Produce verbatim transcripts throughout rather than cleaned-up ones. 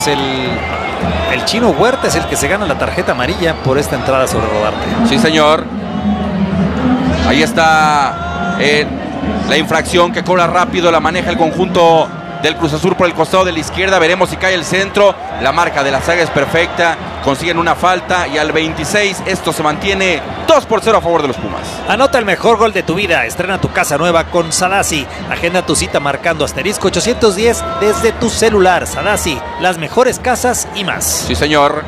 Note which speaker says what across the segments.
Speaker 1: El, el Chino Huerta es el que se gana la tarjeta amarilla por esta entrada sobre Rodarte.
Speaker 2: Sí, señor. Ahí está eh, la infracción que cobra rápido, la maneja el conjunto del Cruz Azul por el costado de la izquierda. Veremos si cae el centro. La marca de la saga es perfecta. Consiguen una falta y al veintiséis esto se mantiene dos por cero a favor de los Pumas.
Speaker 1: Anota el mejor gol de tu vida. Estrena tu casa nueva con Sadasi. Agenda tu cita marcando asterisco ochocientos diez desde tu celular. Sadasi, las mejores casas y más.
Speaker 2: Sí, señor.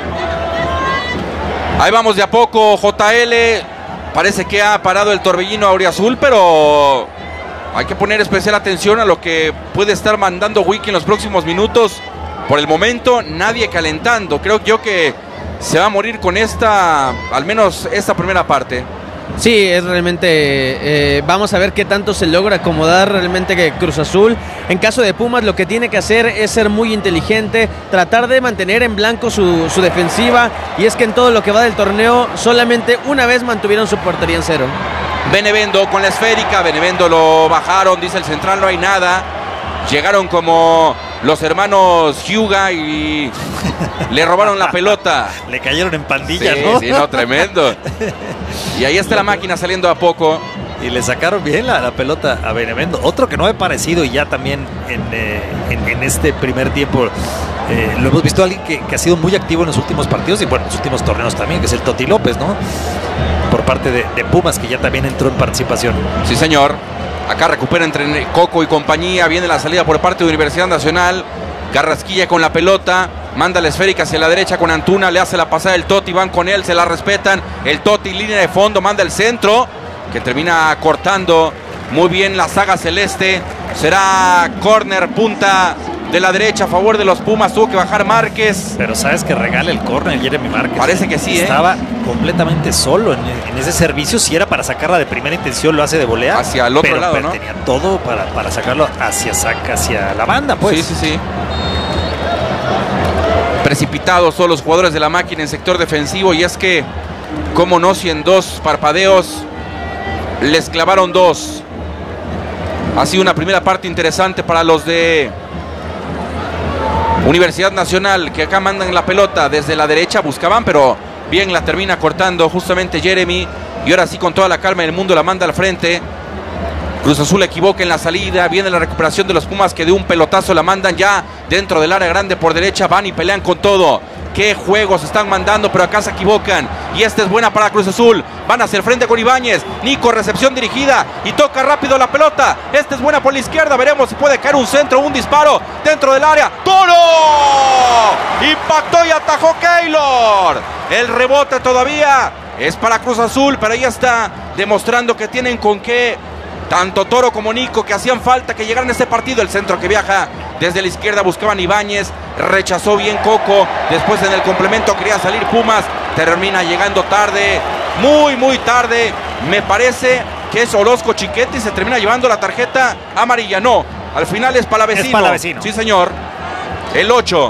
Speaker 2: Ahí vamos de a poco. J L parece que ha parado el torbellino auriazul, pero hay que poner especial atención a lo que puede estar mandando Wiki en los próximos minutos. Por el momento, nadie calentando. Creo yo que se va a morir con esta, al menos esta primera parte.
Speaker 3: Sí, es realmente, eh, vamos a ver qué tanto se logra acomodar realmente que Cruz Azul. En caso de Pumas, lo que tiene que hacer es ser muy inteligente, tratar de mantener en blanco su, su defensiva, y es que en todo lo que va del torneo, solamente una vez mantuvieron su portería en cero.
Speaker 2: Benevendo con la esférica, Benevendo lo bajaron, dice el central, no hay nada. Llegaron como los hermanos Hyuga y le robaron la pelota.
Speaker 1: Le cayeron en pandilla,
Speaker 2: sí,
Speaker 1: ¿no?
Speaker 2: Sí, no, tremendo. Y ahí está la máquina saliendo a poco.
Speaker 1: Y le sacaron bien la, la pelota a Benevendo. Otro que no he parecido y ya también en, eh, en, en este primer tiempo eh, lo hemos visto a alguien que, que ha sido muy activo en los últimos partidos y bueno, en los últimos torneos también, que es el Toti López, ¿no? Por parte de, de Pumas, que ya también entró en participación.
Speaker 2: Sí, señor. Acá recupera entre Coco y compañía. Viene la salida por parte de Universidad Nacional. Carrasquilla con la pelota. Manda la esférica hacia la derecha con Antuna. Le hace la pasada el Toti. Van con él. Se la respetan. El Toti, línea de fondo. Manda el centro. Que termina cortando muy bien la saga celeste. Será córner, punta de la derecha a favor de los Pumas. Tuvo que bajar Márquez.
Speaker 1: Pero sabes que regala el córner Jeremy Márquez.
Speaker 2: Parece que sí,
Speaker 1: Estaba
Speaker 2: ¿eh?
Speaker 1: completamente solo en, en ese servicio. Si era para sacarla de primera intención, lo hace de volea.
Speaker 2: Hacia el otro
Speaker 1: pero,
Speaker 2: lado,
Speaker 1: pero
Speaker 2: ¿no?
Speaker 1: tenía todo para, para sacarlo hacia, saca, hacia la banda, pues.
Speaker 2: Sí, sí, sí. Precipitados son los jugadores de la máquina en sector defensivo. Y es que, como no, si en dos parpadeos les clavaron dos. Ha sido una primera parte interesante para los de Universidad Nacional, que acá mandan la pelota desde la derecha, buscaban, pero bien la termina cortando justamente Jeremy. Y ahora sí, con toda la calma del mundo, la manda al frente. Cruz Azul equivoca en la salida. Viene la recuperación de los Pumas, que de un pelotazo la mandan ya dentro del área grande por derecha. Van y pelean con todo. Qué juegos están mandando, pero acá se equivocan. Y esta es buena para Cruz Azul. Van hacia el frente con Ibáñez. Nico, recepción dirigida. Y toca rápido la pelota. Esta es buena por la izquierda. Veremos si puede caer un centro, un disparo dentro del área. ¡Toro! Impactó y atajó Keylor. El rebote todavía es para Cruz Azul, pero ahí está demostrando que tienen con qué. Tanto Toro como Nico, que hacían falta que llegaran a este partido. El centro que viaja desde la izquierda, buscaban Ibáñez, rechazó bien Coco. Después en el complemento quería salir Pumas, termina llegando tarde, muy muy tarde. Me parece que es Orozco Chiquete y se termina llevando la tarjeta amarilla. No, al final es Palavecino.
Speaker 1: Es Palavecino.
Speaker 2: Sí, señor. El ocho.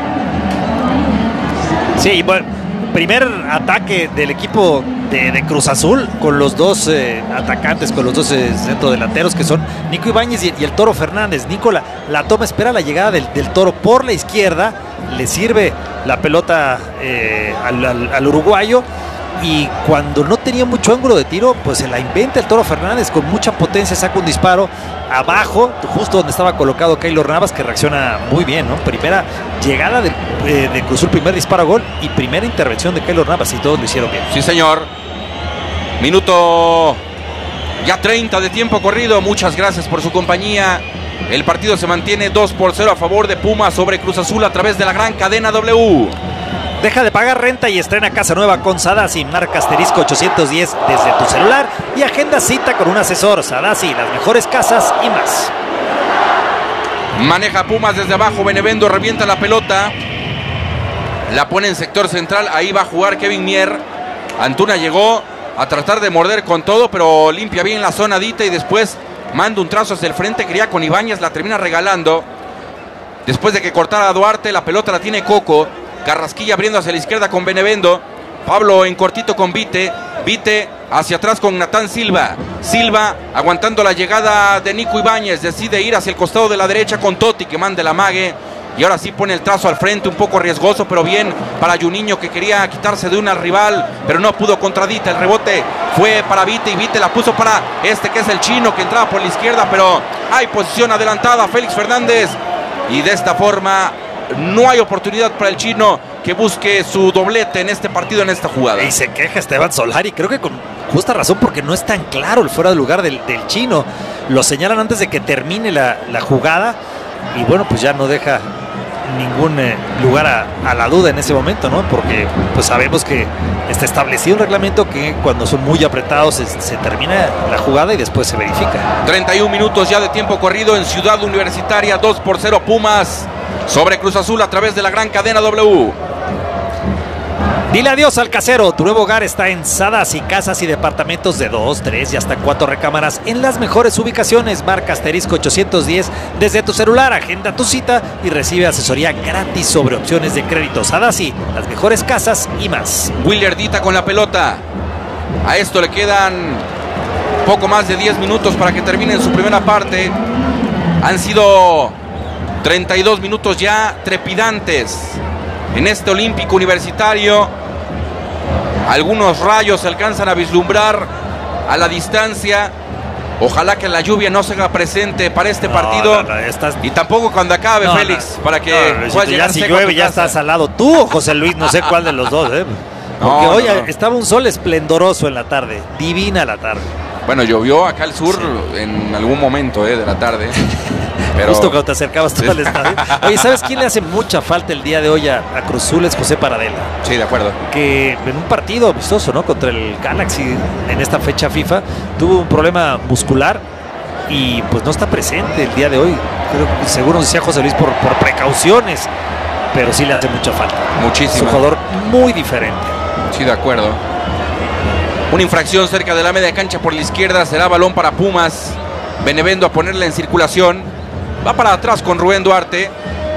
Speaker 1: Sí, bueno, primer ataque del equipo de, de Cruz Azul con los dos eh, atacantes, con los dos eh, centrodelanteros que son Nico Ibáñez y, y el Toro Fernández. Nico la, la toma, espera la llegada del, del Toro por la izquierda, le sirve la pelota eh, al, al, al uruguayo, y cuando no tenía mucho ángulo de tiro, pues se la inventa el Toro Fernández con mucha potencia, saca un disparo abajo, justo donde estaba colocado Keylor Navas, que reacciona muy bien, ¿no? Primera llegada de, eh, de Cruz Azul, primer disparo a gol y primera intervención de Keylor Navas, y todos lo hicieron bien.
Speaker 2: Sí, señor. Minuto ya treinta de tiempo corrido. Muchas gracias por su compañía. El partido se mantiene dos por cero a favor de Pumas sobre Cruz Azul a través de la gran cadena W.
Speaker 1: Deja de pagar renta y estrena casa nueva con Sadasi. Marca asterisco ochocientos diez desde tu celular y agenda cita con un asesor. Sadasi, las mejores casas y más.
Speaker 2: Maneja Pumas desde abajo. Benevendo revienta la pelota. La pone en sector central. Ahí va a jugar Kevin Mier. Antuna llegó a tratar de morder con todo, pero limpia bien la zona dita y después manda un trazo hacia el frente. Quería con Ibáñez, la termina regalando. Después de que cortara a Duarte, la pelota la tiene Coco. Carrasquilla abriendo hacia la izquierda con Benevendo. Pablo en cortito con Vite. Vite hacia atrás con Natán Silva. Silva aguantando la llegada de Nico Ibáñez. Decide ir hacia el costado de la derecha con Toti, que manda el amague. Y ahora sí pone el trazo al frente, un poco riesgoso, pero bien para Juninho, que quería quitarse de una rival, pero no pudo contra Dita. El rebote fue para Vite y Vite la puso para este que es el chino, que entraba por la izquierda, pero hay posición adelantada. Félix Fernández. Y de esta forma no hay oportunidad para el chino que busque su doblete en este partido, en esta jugada.
Speaker 1: Y se queja Esteban Solari, creo que con justa razón, porque no es tan claro el fuera de lugar del, del chino. Lo señalan antes de que termine la, la jugada y bueno, pues ya no deja ningún eh, lugar a, a la duda en ese momento, ¿no? Porque pues sabemos que está establecido un reglamento que cuando son muy apretados se, se termina la jugada y después se verifica.
Speaker 2: treinta y un minutos ya de tiempo corrido en Ciudad Universitaria, dos por cero Pumas sobre Cruz Azul a través de la gran cadena W.
Speaker 1: Dile adiós al casero. Tu nuevo hogar está en Sadas y casas y departamentos de dos, tres y hasta cuatro recámaras en las mejores ubicaciones. Marca asterisco ochocientos diez desde tu celular. Agenda tu cita y recibe asesoría gratis sobre opciones de crédito. Sadas y las mejores casas y más.
Speaker 2: Willer Dita con la pelota. A esto le quedan poco más de diez minutos para que termine en su primera parte. Han sido treinta y dos minutos ya trepidantes en este Olímpico Universitario. Algunos rayos se alcanzan a vislumbrar a la distancia. Ojalá que la lluvia no se haga presente para este
Speaker 1: no,
Speaker 2: partido.
Speaker 1: No, no, estás...
Speaker 2: Y tampoco cuando acabe, no, Félix, no, para que
Speaker 1: no, puedas llegar. Ya si llueve ya estás al lado. Tú o José Luis, no sé cuál de los dos, ¿eh? Porque no, hoy no, no. estaba un sol esplendoroso en la tarde. Divina la tarde.
Speaker 2: Bueno, llovió acá al sur sí. en algún momento eh, de la tarde. Pero...
Speaker 1: Justo cuando te acercabas tú al estadio. Oye, ¿sabes quién le hace mucha falta el día de hoy a, a Cruz Azul? Es José Paradela.
Speaker 2: Sí, de acuerdo.
Speaker 1: Que en un partido amistoso, ¿no? Contra el Galaxy en esta fecha FIFA, tuvo un problema muscular y pues no está presente el día de hoy. Creo que seguro decía José Luis por, por precauciones, pero sí le hace mucha falta.
Speaker 2: Muchísimo.
Speaker 1: Es un jugador muy diferente.
Speaker 2: Sí, de acuerdo. Una infracción cerca de la media cancha por la izquierda. Será balón para Pumas. Benevendo a ponerla en circulación. Va para atrás con Rubén Duarte.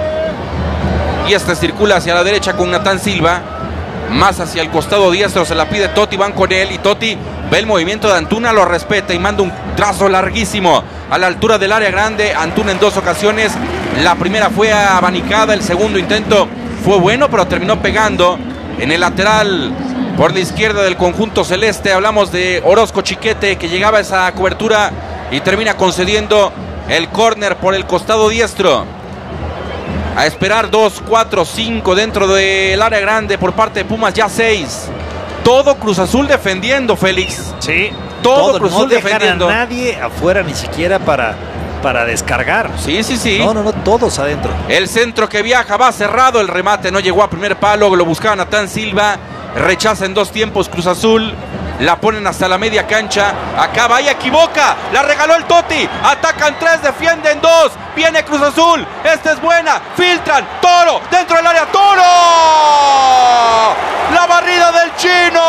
Speaker 2: Y este circula hacia la derecha con Natán Silva. Más hacia el costado diestro se la pide Totti, van con él. Y Totti ve el movimiento de Antuna, lo respeta y manda un trazo larguísimo a la altura del área grande. Antuna en dos ocasiones. La primera fue abanicada, el segundo intento fue bueno, pero terminó pegando en el lateral por la izquierda del conjunto celeste. Hablamos de Orozco Chiquete, que llegaba a esa cobertura y termina concediendo el córner por el costado diestro. A esperar dos, cuatro, cinco dentro del área grande por parte de Pumas, ya seis. Todo Cruz Azul defendiendo, Félix.
Speaker 1: Sí,
Speaker 2: todo,
Speaker 1: todo
Speaker 2: Cruz Azul
Speaker 1: no
Speaker 2: defendiendo.
Speaker 1: A nadie afuera ni siquiera para, para descargar.
Speaker 2: Sí, sí, sí.
Speaker 1: No, no, no, todos adentro.
Speaker 2: El centro que viaja va cerrado, el remate no llegó a primer palo, lo buscaba Natán Silva. Rechaza en dos tiempos Cruz Azul. La ponen hasta la media cancha. Acaba y equivoca. La regaló el Totti. Atacan tres, defienden dos. Viene Cruz Azul. Esta es buena. Filtran. Toro. Dentro del área. Toro. La barrida del chino.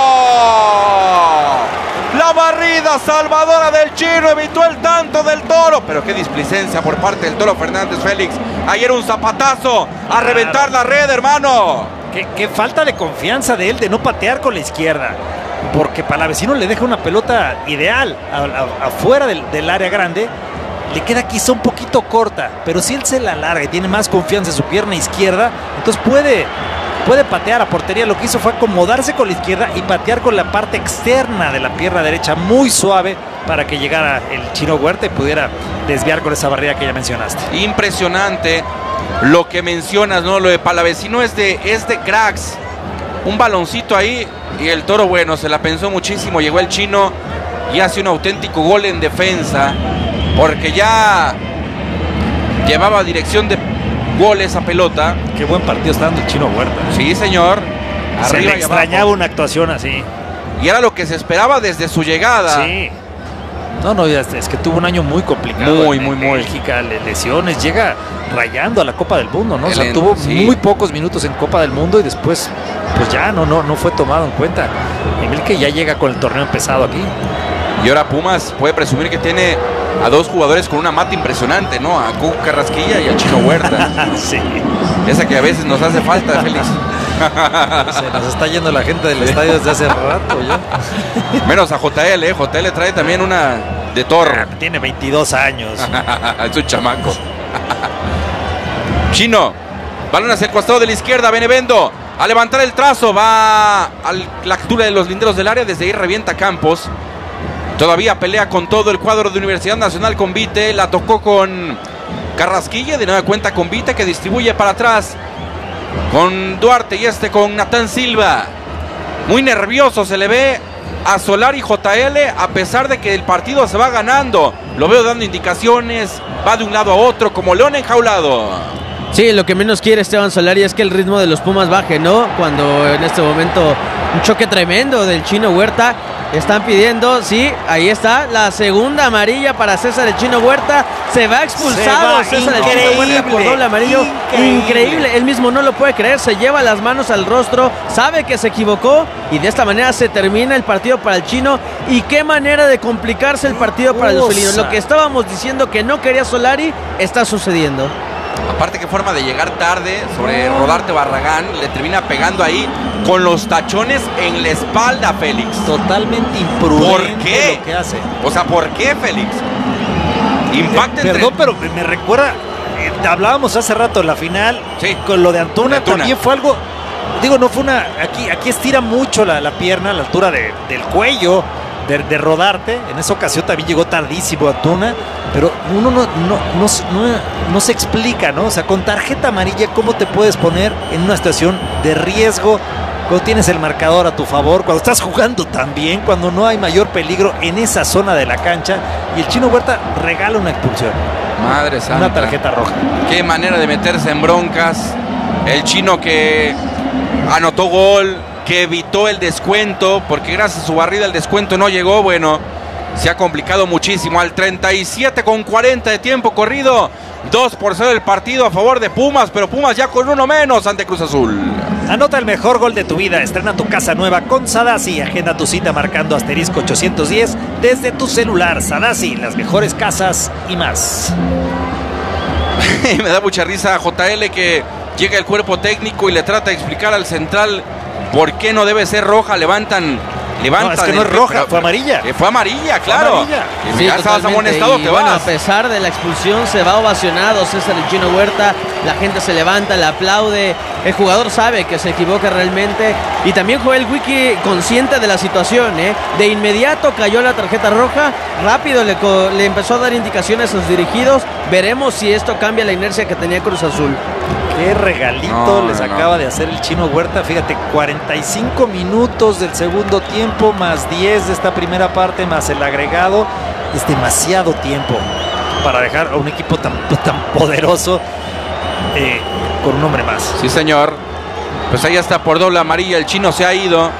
Speaker 2: La barrida salvadora del chino. Evitó el tanto del Toro. Pero qué displicencia por parte del Toro Fernández, Félix. Ayer un zapatazo. A reventar la red, hermano.
Speaker 1: Qué, qué falta de confianza de él de no patear con la izquierda. Porque Palavecino le deja una pelota ideal a, a, afuera del, del área grande. Le queda quizá un poquito corta, pero si él se la larga y tiene más confianza en su pierna izquierda, entonces puede, puede patear a portería. Lo que hizo fue acomodarse con la izquierda y patear con la parte externa de la pierna derecha muy suave para que llegara el Chino Huerta y pudiera desviar con esa barrida que ya mencionaste.
Speaker 2: Impresionante lo que mencionas, ¿no? Lo de Palavecino es de, es de cracks. Un baloncito ahí y el Toro, bueno, se la pensó muchísimo. Llegó el chino y hace un auténtico gol en defensa, porque ya llevaba dirección de gol esa pelota.
Speaker 1: Qué buen partido está dando el Chino Huerta.
Speaker 2: Sí, señor.
Speaker 1: Se Arriba le extrañaba una actuación así.
Speaker 2: Y era lo que se esperaba desde su llegada.
Speaker 1: Sí. No, no, es que tuvo un año muy complicado.
Speaker 2: Muy,
Speaker 1: en,
Speaker 2: muy,
Speaker 1: en
Speaker 2: muy.
Speaker 1: Bélgica, lesiones, llega rayando a la Copa del Mundo, ¿no? O sea,
Speaker 2: El,
Speaker 1: tuvo
Speaker 2: sí.
Speaker 1: muy pocos minutos en Copa del Mundo y después, pues ya no, no, no fue tomado en cuenta. Emil que ya llega con el torneo empezado aquí.
Speaker 2: Y ahora Pumas puede presumir que tiene a dos jugadores con una mata impresionante, ¿no? A Cuco Carrasquilla y a Chino Huerta.
Speaker 1: Sí.
Speaker 2: Esa que a veces nos hace falta, Félix.
Speaker 1: Se nos está yendo la gente del estadio desde hace rato ya.
Speaker 2: Menos a J L, ¿eh? J L trae también una de Toro.
Speaker 1: Tiene veintidós años.
Speaker 2: Es un chamaco. Chino, balón hacia el costado de la izquierda, Benevendo a levantar el trazo, va a la altura de los linderos del área, desde ahí revienta Campos. Todavía pelea con todo el cuadro de Universidad Nacional con Vite, la tocó con Carrasquilla, de nueva cuenta con Vite, que distribuye para atrás con Duarte y este con Natán Silva. Muy nervioso se le ve a Solari J L, a pesar de que el partido se va ganando. Lo veo dando indicaciones, va de un lado a otro como león enjaulado.
Speaker 3: Sí, lo que menos quiere Esteban Solari es que el ritmo de los Pumas baje, ¿no? Cuando en este momento un choque tremendo del Chino Huerta. Están pidiendo, sí, ahí está, la segunda amarilla para César el Chino Huerta. Se va expulsado
Speaker 1: se va,
Speaker 3: César el Chino Huerta por doble amarillo. Increíble. increíble, él mismo no lo puede creer, se lleva las manos al rostro, sabe que se equivocó y de esta manera se termina el partido para el Chino. Y qué manera de complicarse el partido para los felinos. Lo que estábamos diciendo que no quería Solari está sucediendo.
Speaker 2: Aparte, qué forma de llegar tarde sobre Rodarte Barragán, le termina pegando ahí con los tachones en la espalda, Félix.
Speaker 1: Totalmente imprudente.
Speaker 2: ¿Por qué?
Speaker 1: Lo que hace.
Speaker 2: O sea, ¿por qué, Félix? Impacta
Speaker 1: eh,
Speaker 2: entre...
Speaker 1: Perdón, pero me recuerda, eh, hablábamos hace rato en la final,
Speaker 2: sí,
Speaker 1: con lo de Antuna,
Speaker 2: de Antuna,
Speaker 1: también fue algo, digo, no fue una, aquí, aquí estira mucho la, la pierna a la altura de, del cuello. De, de Rodarte, en esa ocasión también llegó tardísimo Antuna, pero uno no, no, no, no, no se explica, ¿no? O sea, con tarjeta amarilla, ¿cómo te puedes poner en una situación de riesgo cuando tienes el marcador a tu favor, cuando estás jugando tan bien, cuando no hay mayor peligro en esa zona de la cancha? Y el Chino Huerta regala una expulsión.
Speaker 2: Madre santa.
Speaker 1: Una tarjeta roja.
Speaker 2: Qué manera de meterse en broncas. El Chino que anotó gol, que evitó el descuento, porque gracias a su barrida el descuento no llegó. Bueno, se ha complicado muchísimo. Al treinta y siete con cuarenta de tiempo corrido, dos por cero el partido a favor de Pumas, pero Pumas ya con uno menos ante Cruz Azul.
Speaker 1: Anota el mejor gol de tu vida, estrena tu casa nueva con Sadasi, agenda tu cita marcando asterisco ochocientos diez desde tu celular. Sadasi, las mejores casas y más.
Speaker 2: Me da mucha risa a J L que llega el cuerpo técnico y le trata de explicar al central por qué no debe ser roja. Levantan, levantan.
Speaker 1: No, es que no es roja, fue amarilla.
Speaker 2: Que fue amarilla, claro. Fue amarilla.
Speaker 3: Sí,
Speaker 2: ya estabas amonestado, te
Speaker 3: bueno,
Speaker 2: vas.
Speaker 3: A pesar de la expulsión, se va ovacionado César el Chino Huerta. La gente se levanta, le aplaude. El jugador sabe que se equivoca realmente. Y también Joel Wiki consciente de la situación, ¿eh? De inmediato cayó la tarjeta roja. Rápido le, le empezó a dar indicaciones a sus dirigidos. Veremos si esto cambia la inercia que tenía Cruz Azul.
Speaker 1: Qué regalito no, les no, acaba no. de hacer el Chino Huerta. Fíjate, cuarenta y cinco minutos del segundo tiempo, más diez de esta primera parte, más el agregado. Es demasiado tiempo para dejar a un equipo tan, tan poderoso eh, con un hombre más.
Speaker 2: Sí, señor. Pues ahí está por doble amarilla. El Chino se ha ido.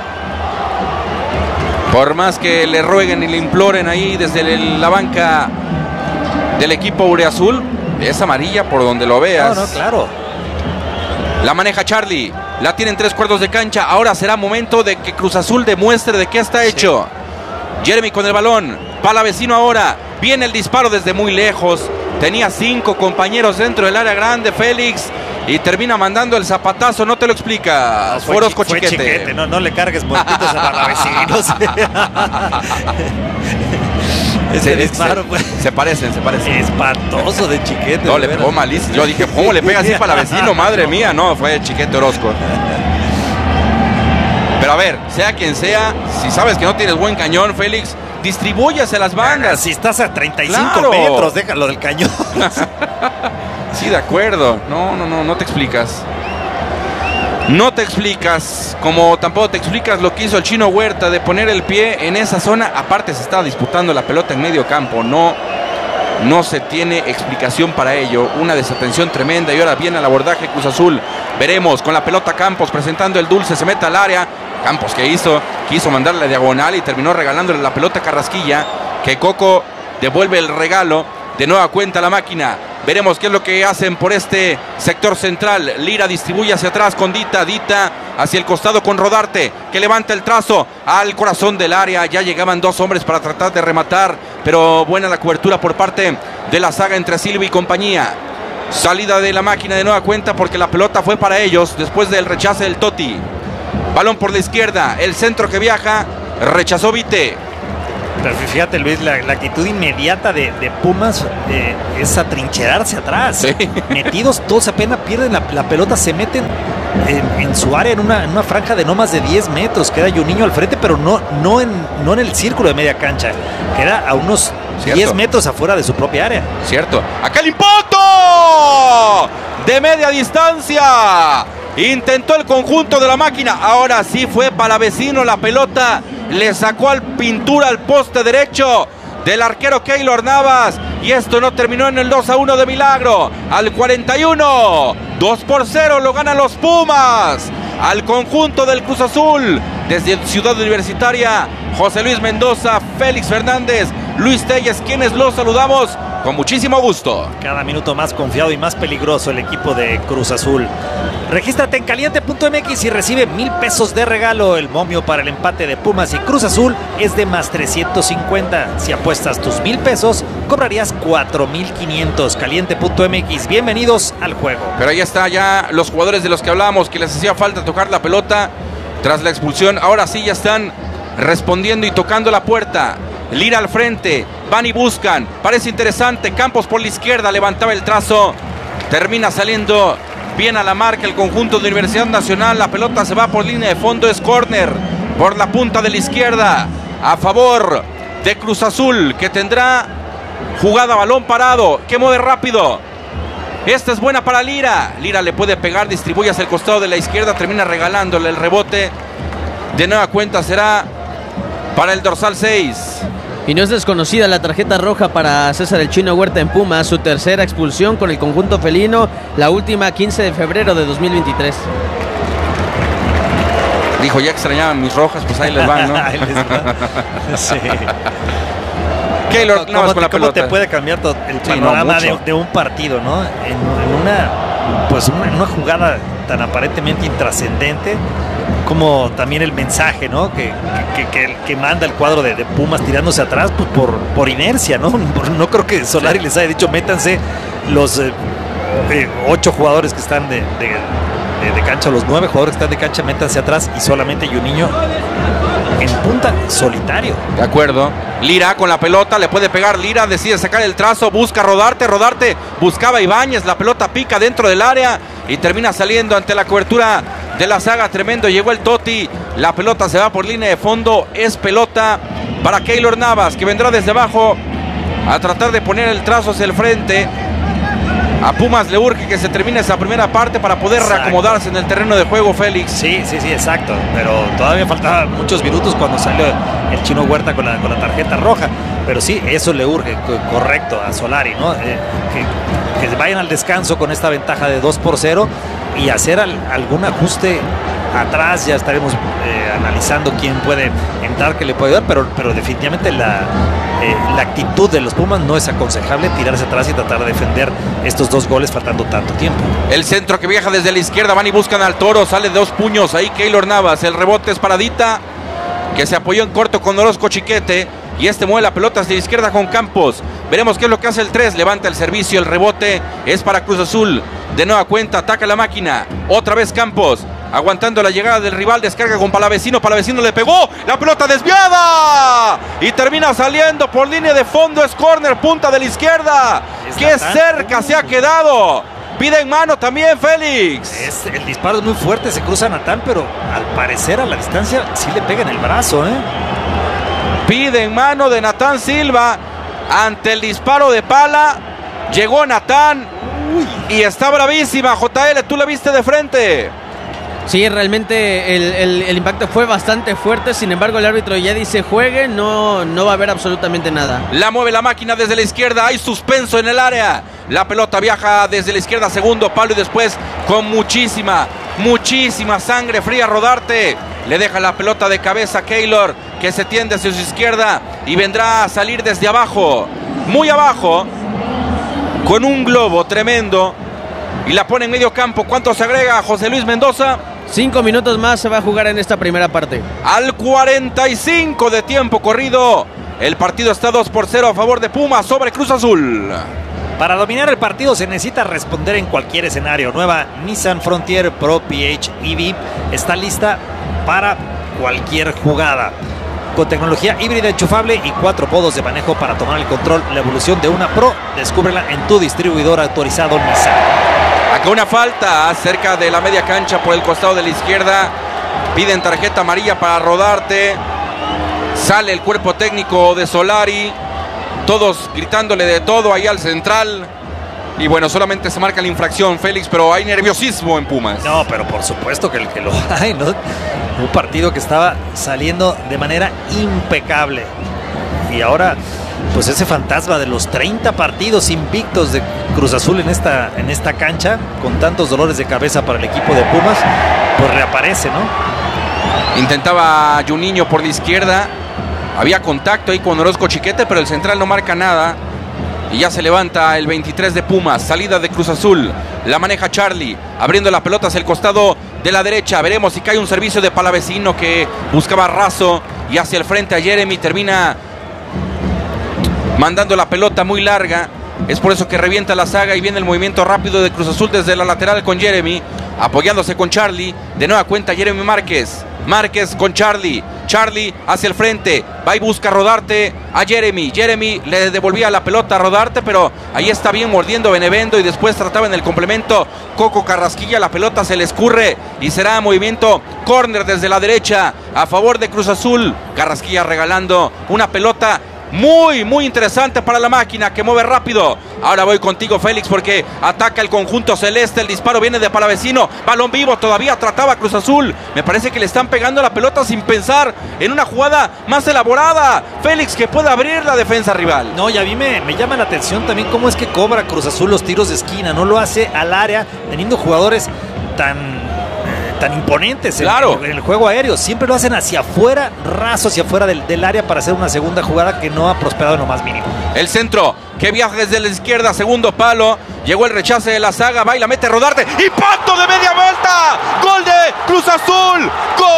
Speaker 2: Por más que le rueguen y le imploren ahí desde el, la banca del equipo Uriazul, es amarilla por donde lo veas.
Speaker 1: No, no, claro.
Speaker 2: La maneja Charlie, la tiene en tres cuartos de cancha. Ahora será momento de que Cruz Azul demuestre de qué está hecho. Sí. Jeremy con el balón, Palavecino ahora. Viene el disparo desde muy lejos. Tenía cinco compañeros dentro del área grande, Félix, y termina mandando el zapatazo. No te lo explica.
Speaker 1: No, fue
Speaker 2: Orozco
Speaker 1: chi fue
Speaker 2: Chiquete.
Speaker 1: Chiquete. No, no le cargues muertitos a Palavecinos. Ese disparo,
Speaker 2: se, se, se parecen, se parecen.
Speaker 1: Espantoso de Chiquete.
Speaker 2: No, de le pegó malísimo. Yo dije, ¿cómo le pega así para la vecino? Madre mía, no, fue Chiquete Orozco. Pero a ver, sea quien sea, si sabes que no tienes buen cañón, Félix, distribúyase a las bandas.
Speaker 1: Si estás a treinta y cinco
Speaker 2: claro.
Speaker 1: metros, déjalo del cañón.
Speaker 2: Sí, de acuerdo. No, no, no, no te explicas. No te explicas, como tampoco te explicas lo que hizo el Chino Huerta de poner el pie en esa zona. Aparte se estaba disputando la pelota en medio campo. No, no se tiene explicación para ello. Una desatención tremenda y ahora viene el abordaje Cruz Azul. Veremos con la pelota Campos presentando el dulce, se mete al área. Campos que hizo, quiso mandarle la diagonal y terminó regalándole la pelota a Carrasquilla. Que Coco devuelve el regalo. De nueva cuenta la máquina. Veremos qué es lo que hacen por este sector central. Lira distribuye hacia atrás con Dita. Dita hacia el costado con Rodarte, que levanta el trazo al corazón del área. Ya llegaban dos hombres para tratar de rematar, pero buena la cobertura por parte de la saga entre Silva y compañía. Salida de la máquina de nueva cuenta porque la pelota fue para ellos después del rechace del Toti. Balón por la izquierda. El centro que viaja. Rechazó Vite.
Speaker 1: Pero fíjate, Luis, la, la actitud inmediata de, de Pumas eh, es atrincherarse atrás.
Speaker 2: Sí.
Speaker 1: Metidos, todos apenas pierden la, la pelota, se meten en, en su área, en una, en una franja de no más de diez metros. Queda Juninho al frente, pero no, no, en, no en el círculo de media cancha. Queda a unos
Speaker 2: Cierto.
Speaker 1: diez metros afuera de su propia área.
Speaker 2: Cierto. Acá el impacto de media distancia. Intentó el conjunto de la máquina. Ahora sí fue Palavecino la pelota. Le sacó al pintura al poste derecho del arquero Keylor Navas. Y esto no terminó en el dos a uno de milagro. Al cuarenta y uno, dos por cero lo ganan los Pumas. Al conjunto del Cruz Azul. Desde Ciudad Universitaria, José Luis Mendoza, Félix Fernández, Luis Telles, quienes los saludamos con muchísimo gusto.
Speaker 1: Cada minuto más confiado y más peligroso el equipo de Cruz Azul. Regístrate en caliente punto m x y recibe mil pesos de regalo. El momio para el empate de Pumas y Cruz Azul es de más trescientos cincuenta. Si apuestas tus mil pesos, cobrarías cuatro mil quinientos. caliente punto m x, bienvenidos al juego.
Speaker 2: Pero ahí está ya los jugadores de los que hablábamos, que les hacía falta tocar la pelota tras la expulsión. Ahora sí ya están respondiendo y tocando la puerta. Lira al frente, van y buscan, parece interesante. Campos por la izquierda, levantaba el trazo, termina saliendo bien a la marca el conjunto de Universidad Nacional. La pelota se va por línea de fondo, es córner por la punta de la izquierda a favor de Cruz Azul, que tendrá jugada balón parado, que mueve rápido. Esta es buena para Lira. Lira le puede pegar, distribuye hacia el costado de la izquierda, termina regalándole el rebote. De nueva cuenta será para el dorsal seis.
Speaker 3: Y no es desconocida la tarjeta roja para César el Chino Huerta en Pumas, su tercera expulsión con el conjunto felino, la última quince de febrero de dos mil veintitrés.
Speaker 2: Dijo, ya extrañaban mis rojas, pues ahí les van, ¿no?
Speaker 1: Ahí les va. Sí.
Speaker 2: Keylor Navas con la
Speaker 1: ¿Cómo
Speaker 2: pelota.
Speaker 1: te puede cambiar todo el
Speaker 2: Sí,
Speaker 1: panorama
Speaker 2: no,
Speaker 1: de,
Speaker 2: mucho.
Speaker 1: de un partido, ¿no? En, en una, pues una, una jugada tan aparentemente intrascendente, como también el mensaje, ¿no? Que, que, que, que manda el cuadro de, de Pumas tirándose atrás, pues por, por inercia, ¿no? Por, no creo que Solari les haya dicho, métanse los eh, eh, ocho jugadores que están de, de, de, de cancha, los nueve jugadores que están de cancha, métanse atrás, y solamente Juninho en punta, solitario.
Speaker 2: De acuerdo. Lira con la pelota, le puede pegar. Lira decide sacar el trazo, busca Rodarte, Rodarte buscaba Ibáñez, la pelota pica dentro del área y termina saliendo ante la cobertura de la saga. Tremendo, llegó el Toti, la pelota se va por línea de fondo, es pelota para Keylor Navas, que vendrá desde abajo a tratar de poner el trazo hacia el frente. A Pumas le urge que se termine esa primera parte para poder
Speaker 1: Exacto.
Speaker 2: reacomodarse en el terreno de juego, Félix.
Speaker 1: Sí, sí, sí, exacto. Pero todavía faltaban muchos minutos cuando salió el Chino Huerta con la, con la tarjeta roja. Pero sí, eso le urge, co- correcto, a Solari, ¿no? Eh, que, que vayan al descanso con esta ventaja de dos por cero y hacer al- algún ajuste atrás. Ya estaremos eh, analizando quién puede entrar, que le puede ayudar, pero, pero definitivamente la, eh, la actitud de los Pumas no es aconsejable, tirarse atrás y tratar de defender estos dos goles faltando tanto tiempo.
Speaker 2: El centro que viaja desde la izquierda, van y buscan al Toro, sale de dos puños, ahí Keylor Navas, el rebote es para Dita, que se apoyó en corto con Orozco Chiquete, y este mueve la pelota hacia la izquierda con Campos. Veremos qué es lo que hace el tres, levanta el servicio, el rebote es para Cruz Azul, de nueva cuenta, ataca la máquina, otra vez Campos, aguantando la llegada del rival, descarga con Palavecino, Palavecino le pegó, la pelota desviada, y termina saliendo por línea de fondo, es córner, punta de la izquierda, qué cerca se ha quedado. Pide en mano también Félix.
Speaker 1: Es, el disparo es muy fuerte, se cruza Natán, pero al parecer a la distancia sí le pega en el brazo, ¿eh?
Speaker 2: Pide en mano de Natán Silva ante el disparo de Pala. Llegó Natán y está bravísima. J L, tú la viste de frente.
Speaker 3: Sí, realmente el, el, el impacto fue bastante fuerte, sin embargo el árbitro ya dice juegue, no, no va a haber absolutamente nada.
Speaker 2: La mueve la máquina desde la izquierda, hay suspenso en el área. La pelota viaja desde la izquierda, segundo palo y después con muchísima, muchísima sangre fría Rodarte. Le deja la pelota de cabeza a Keylor, que se tiende hacia su izquierda y vendrá a salir desde abajo, muy abajo, con un globo tremendo. Y la pone en medio campo. ¿Cuánto se agrega José Luis Mendoza?
Speaker 3: Cinco minutos más se va a jugar en esta primera parte.
Speaker 2: Al cuarenta y cinco de tiempo corrido, el partido está dos por cero a favor de Pumas sobre Cruz Azul.
Speaker 1: Para dominar el partido se necesita responder en cualquier escenario. Nueva Nissan Frontier Pro P H E V está lista para cualquier jugada. con tecnología híbrida enchufable y cuatro modos de manejo para tomar el control. La evolución de una Pro, descúbrela en tu distribuidor autorizado Nissan.
Speaker 2: Acá una falta cerca de la media cancha por el costado de la izquierda. Piden tarjeta amarilla para Rodarte. Sale el cuerpo técnico de Solari. Todos gritándole de todo ahí al central. Y bueno, solamente se marca la infracción, Félix, pero hay nerviosismo en Pumas.
Speaker 1: No, pero por supuesto que, el que lo hay, ¿no? Un partido que estaba saliendo de manera impecable. Y ahora, pues ese fantasma de los treinta partidos invictos de Cruz Azul en esta, en esta cancha, con tantos dolores de cabeza para el equipo de Pumas, pues reaparece, ¿no?
Speaker 2: Intentaba Juninho por la izquierda. Había contacto ahí con Orozco Chiquete, pero el central no marca nada. Y ya se levanta el veintitrés de Pumas. Salida de Cruz Azul. La maneja Charlie. Abriendo la pelota hacia el costado de la derecha. Veremos si cae un servicio de Palavecino que buscaba Razo. Y hacia el frente a Jeremy. Termina mandando la pelota muy larga. Es por eso que revienta la saga. Y viene el movimiento rápido de Cruz Azul desde la lateral con Jeremy. Apoyándose con Charlie. De nueva cuenta Jeremy Márquez. Márquez con Charlie. Charlie hacia el frente, va y busca a Rodarte a Jeremy. Jeremy le devolvía la pelota a Rodarte, pero ahí está bien mordiendo Benevendo y después trataba en el complemento Coco Carrasquilla. La pelota se le escurre y será movimiento córner desde la derecha a favor de Cruz Azul. Carrasquilla regalando una pelota muy, muy interesante para la máquina que mueve rápido. Ahora voy contigo, Félix, porque ataca el conjunto celeste. El disparo viene de Palavecino. Balón vivo, todavía trataba Cruz Azul. Me parece que le están pegando la pelota sin pensar en una jugada más elaborada. Félix, que puede abrir la defensa rival.
Speaker 1: No, y a mí me, me llama la atención también cómo es que cobra Cruz Azul los tiros de esquina. No lo hace al área, teniendo jugadores tan... tan imponentes
Speaker 2: claro.
Speaker 1: en, en el juego aéreo. Siempre lo hacen hacia afuera, raso hacia afuera del, del área para hacer una segunda jugada que no ha prosperado en lo más mínimo.
Speaker 2: El centro que viaja desde la izquierda, segundo palo. Llegó el rechace de la saga, va y la mete Rodarte. ¡Impacto de media vuelta! ¡Gol de Cruz Azul! ¡Gol!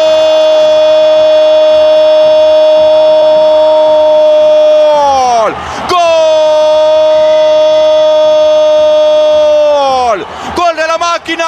Speaker 2: ¡Gol! ¡Gol de la máquina!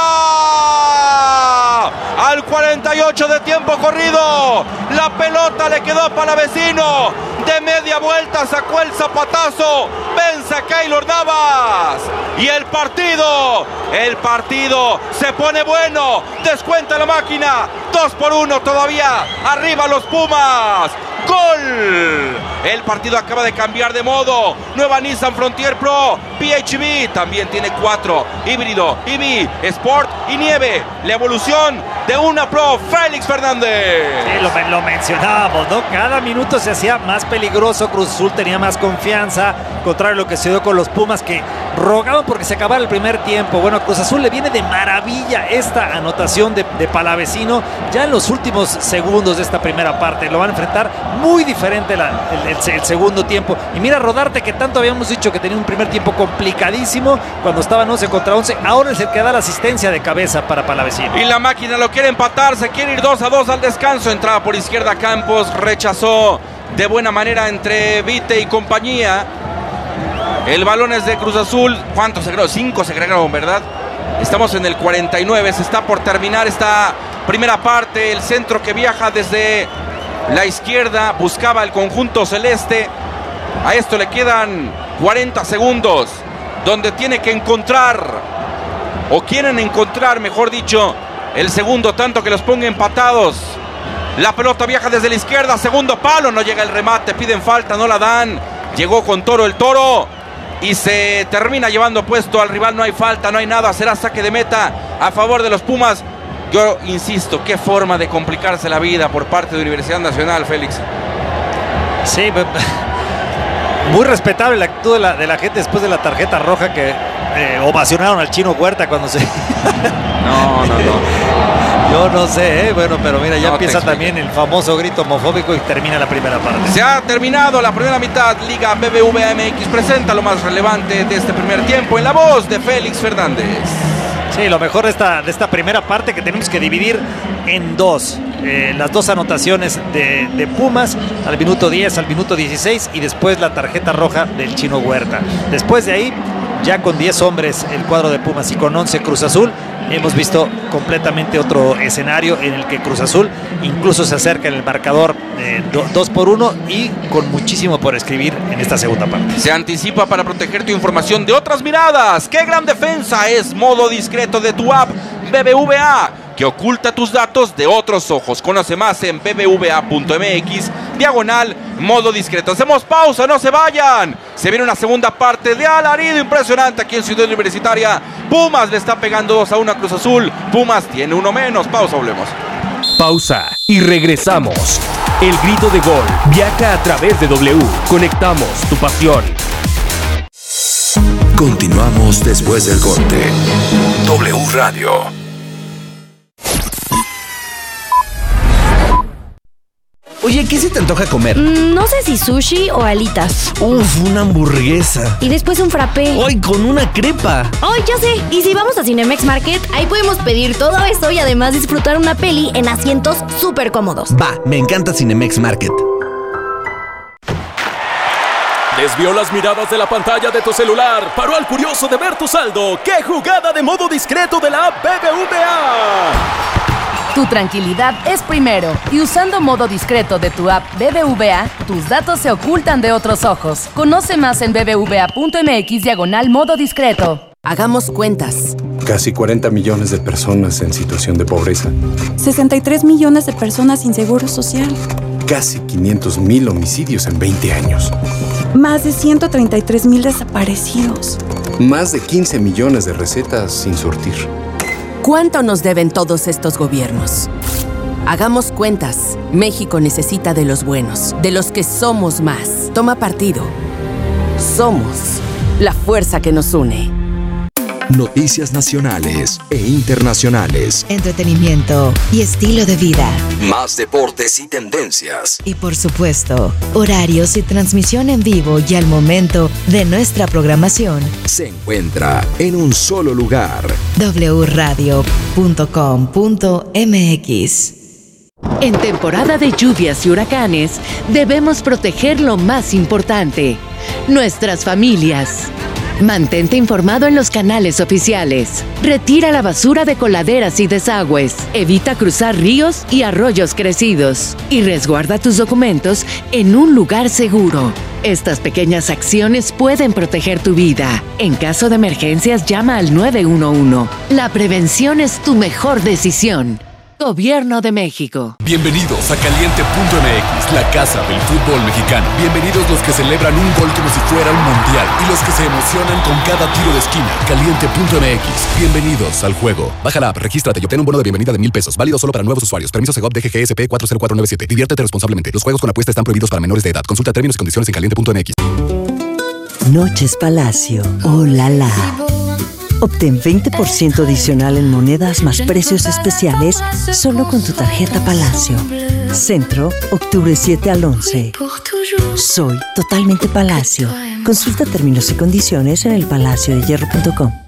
Speaker 2: Al cuarenta y ocho de tiempo corrido, la pelota le quedó a Palavecino. De media vuelta sacó el zapatazo, vence a Keylor Navas. Y el partido, el partido se pone bueno. Descuenta la máquina, dos por uno todavía. Arriba los Pumas. ¡Gol! El partido acaba de cambiar de modo. Nueva Nissan Frontier Pro P H V también tiene cuatro. Híbrido, E V, Sport y Nieve. La evolución de una Pro. Félix Fernández.
Speaker 1: Sí, lo, lo mencionábamos, ¿no? Cada minuto se hacía más peligroso. Cruz Azul tenía más confianza. Contrario a lo que se dio con los Pumas, que rogaban porque se acabara el primer tiempo. Bueno, a Cruz Azul le viene de maravilla esta anotación de, de Palavecino ya en los últimos segundos de esta primera parte. Lo van a enfrentar muy diferente la, el, el, el segundo tiempo. Y mira Rodarte, que tanto habíamos dicho que tenía un primer tiempo complicadísimo cuando estaban once contra once. Ahora es el que da la asistencia de cabeza para Palavecino.
Speaker 2: Y la máquina lo quiere empatar, se quiere ir dos a dos al descanso. Entraba por izquierda Campos, rechazó de buena manera entre Vite y compañía. El balón es de Cruz Azul. ¿Cuántos se agregaron? Cinco se agregaron, ¿verdad? Estamos en el cuarenta y nueve, se está por terminar esta primera parte. El centro que viaja desde la izquierda buscaba el conjunto celeste. A esto le quedan cuarenta segundos, donde tiene que encontrar, o quieren encontrar, mejor dicho, el segundo tanto que los ponga empatados. La pelota viaja desde la izquierda, segundo palo, no llega el remate, piden falta, no la dan. Llegó con Toro el Toro y se termina llevando puesto al rival. No hay falta, no hay nada, será saque de meta a favor de los Pumas. Yo insisto, qué forma de complicarse la vida por parte de Universidad Nacional, Félix.
Speaker 1: Sí, muy respetable la actitud de la, de la gente después de la tarjeta roja, que eh, ovacionaron al Chino Huerta cuando se...
Speaker 2: No, no, no.
Speaker 1: Yo no sé, ¿eh? Bueno, pero mira, ya
Speaker 2: No
Speaker 1: empieza también el famoso grito homofóbico y termina la primera parte.
Speaker 2: Se ha terminado la primera mitad. Liga B B V A M X presenta lo más relevante de este primer tiempo en la voz de Félix Fernández.
Speaker 1: Sí, lo mejor de esta, de esta primera parte, que tenemos que dividir en dos. Eh, las dos anotaciones de, de Pumas al minuto diez, al minuto dieciséis, y después la tarjeta roja del Chino Huerta. Después de ahí, ya con diez hombres el cuadro de Pumas y con once Cruz Azul, hemos visto completamente otro escenario en el que Cruz Azul incluso se acerca en el marcador eh, do, dos por uno y con muchísimo por escribir en esta segunda parte.
Speaker 2: Se anticipa para proteger tu información de otras miradas. ¡Qué gran defensa es Modo Discreto de tu app B B V A! Que oculta tus datos de otros ojos. Conoce más en b b v a punto m x diagonal Modo Discreto. Hacemos pausa, no se vayan. Se viene una segunda parte de alarido impresionante aquí en Ciudad Universitaria. Pumas le está pegando dos a uno a Cruz Azul. Pumas tiene uno menos. Pausa, volvemos.
Speaker 4: Pausa y regresamos. El grito de gol viaja a través de W. Conectamos tu pasión.
Speaker 5: Continuamos después del corte. W Radio.
Speaker 6: Oye, ¿qué se te antoja comer?
Speaker 7: Mm, no sé si sushi o alitas.
Speaker 6: Uf, una hamburguesa.
Speaker 7: Y después un frappé.
Speaker 6: ¡Ay, con una crepa!
Speaker 7: ¡Ay, ya sé! Y si vamos a Cinemex Market, ahí podemos pedir todo eso y además disfrutar una peli en asientos súper cómodos.
Speaker 6: Va, me encanta Cinemex Market.
Speaker 4: Desvió las miradas de la pantalla de tu celular. Paró al curioso de ver tu saldo. ¡Qué jugada de Modo Discreto de la app B B V A!
Speaker 8: Tu tranquilidad es primero y usando Modo Discreto de tu app B B V A, tus datos se ocultan de otros ojos. Conoce más en b b v a punto m x diagonal Modo Discreto.
Speaker 9: Hagamos cuentas.
Speaker 10: Casi cuarenta millones de personas en situación de pobreza.
Speaker 11: sesenta y tres millones de personas sin seguro social.
Speaker 10: Casi quinientos mil homicidios en veinte años.
Speaker 11: Más de ciento treinta y tres mil desaparecidos.
Speaker 10: Más de quince millones de recetas sin surtir.
Speaker 9: ¿Cuánto nos deben todos estos gobiernos? Hagamos cuentas. México necesita de los buenos, de los que somos más. Toma partido. Somos la fuerza que nos une.
Speaker 5: Noticias nacionales e internacionales.
Speaker 12: Entretenimiento y estilo de vida.
Speaker 5: Más deportes y tendencias.
Speaker 12: Y por supuesto, horarios y transmisión en vivo y al momento de nuestra programación.
Speaker 5: Se encuentra en un solo lugar.
Speaker 12: w radio punto com punto m x.
Speaker 13: En temporada de lluvias y huracanes, debemos proteger lo más importante: nuestras familias. Mantente informado en los canales oficiales. Retira la basura de coladeras y desagües. Evita cruzar ríos y arroyos crecidos. Y resguarda tus documentos en un lugar seguro. Estas pequeñas acciones pueden proteger tu vida. En caso de emergencias, llama al nueve uno uno. La prevención es tu mejor decisión. Gobierno de México.
Speaker 14: Bienvenidos a Caliente punto m x, la casa del fútbol mexicano. Bienvenidos los que celebran un gol como si fuera un mundial y los que se emocionan con cada tiro de esquina. Caliente punto m x. Bienvenidos al juego. Baja la app, regístrate y obtén un bono de bienvenida de mil pesos. Válido solo para nuevos usuarios. Permiso Segov D G G S P cuatro cero cuatro nueve siete. Diviértete responsablemente. Los juegos con apuesta están prohibidos para menores de edad. Consulta términos y condiciones en caliente punto m x.
Speaker 15: Noches Palacio. Oh la la. Obtén veinte por ciento adicional en monedas más precios especiales solo con tu tarjeta Palacio. Centro, octubre siete al once. Soy totalmente Palacio. Consulta términos y condiciones en el palacio de hierro punto com.